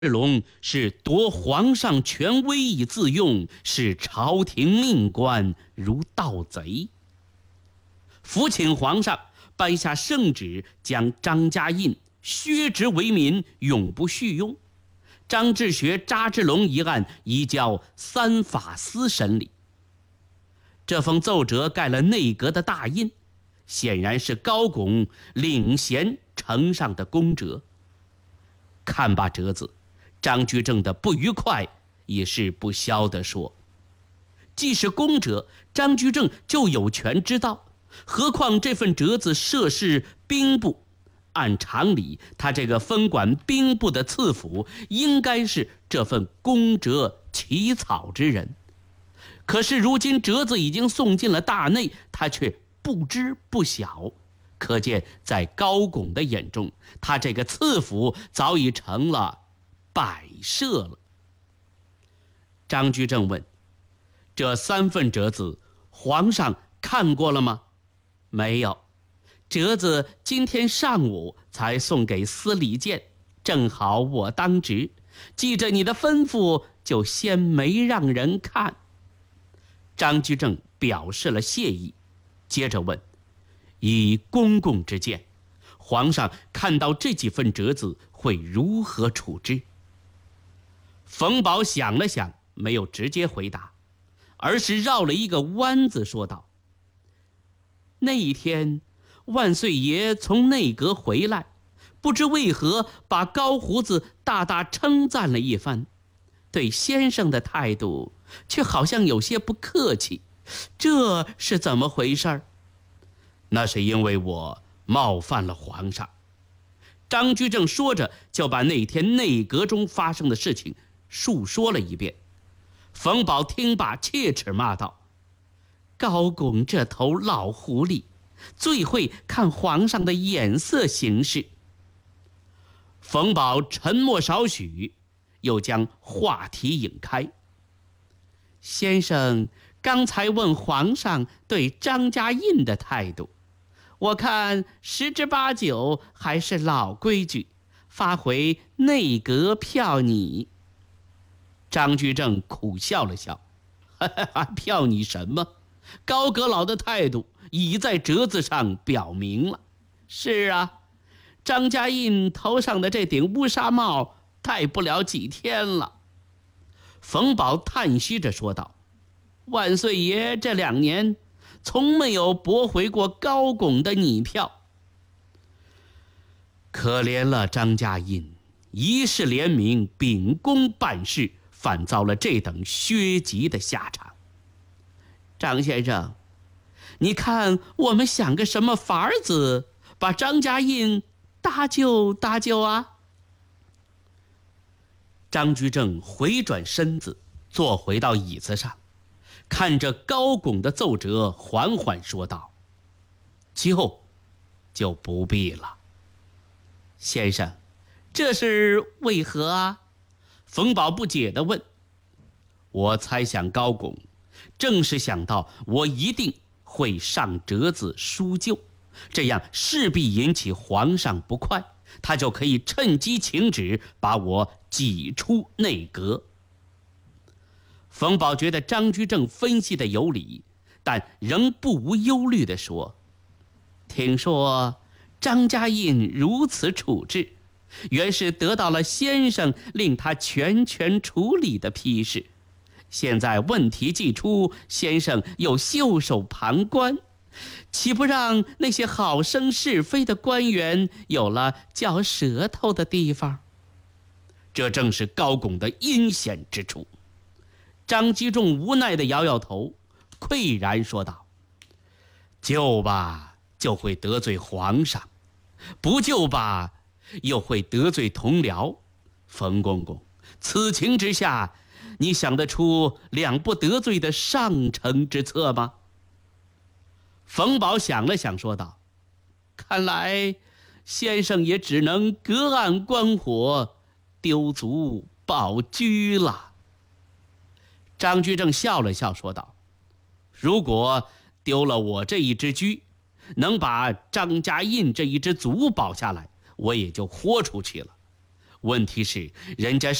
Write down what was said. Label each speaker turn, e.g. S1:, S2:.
S1: 龙是夺皇上权威以自用，视朝廷命官如盗贼。扶请皇上颁下圣旨，将张家印削职为民，永不叙用。张志学、查志龙一案移交三法司审理。这封奏折盖了内阁的大印，显然是高拱领衔呈上的功折。看罢折子，张居正的不愉快也是不消地说：既是功折，张居正就有权知道，何况这份折子涉事兵部，按常理，他这个分管兵部的次辅应该是这份功折起草之人。可是如今折子已经送进了大内，他却不知不晓，可见在高拱的眼中，他这个次辅早已成了摆设了。张居正问：这3份折子皇上看过了吗？没有，折子今天上午才送给司礼监，正好我当值，记着你的吩咐，就先没让人看。张居正表示了谢意，接着问：以公公之见，皇上看到这几份折子会如何处置？冯保想了想，没有直接回答，而是绕了一个弯子说道：那一天万岁爷从内阁回来，不知为何把高胡子大大称赞了一番，对先生的态度却好像有些不客气，这是怎么回事？那是因为我冒犯了皇上。张居正说着，就把那天内阁中发生的事情述说了一遍。冯保听罢，切齿骂道：高拱这头老狐狸，最会看皇上的眼色行事。冯保沉默少许，又将话题引开：先生刚才问皇上对张家印的态度，我看10之8九还是老规矩，发回内阁票拟。张居正苦笑了笑：票拟什么？高阁老的态度已在折子上表明了。是啊，张家印头上的这顶乌纱帽戴不了几天了。冯保叹息着说道：万岁爷这2年从没有驳回过高拱的拟票。可怜了张家印，一世廉明，秉公办事，反遭了这等削级的下场。张先生，你看我们想个什么法子，把张家印搭救搭救啊？张居正回转身子，坐回到椅子上，看着高拱的奏折，缓缓说道：就不必了。先生，这是为何啊？冯保不解地问。我猜想高拱正是想到我一定会上折子书救，这样势必引起皇上不快，他就可以趁机请旨，把我挤出内阁。冯保觉得张居正分析的有理，但仍不无忧虑地说：听说张家印如此处置，原是得到了先生令他全权处理的批示，现在问题既出，先生又袖手旁观，岂不让那些好生是非的官员有了嚼舌头的地方？这正是高拱的阴险之处。张居正无奈地摇摇头，喟然说道：救吧就会得罪皇上，不救吧又会得罪同僚。冯公公，此情之下，你想得出2不得罪的上乘之策吗？冯保想了想说道：看来先生也只能隔岸观火，丢卒保车了。张居正笑了笑说道：如果丢了我这一只车，能把张家印这一只卒保下来，我也就豁出去了。 问题是人家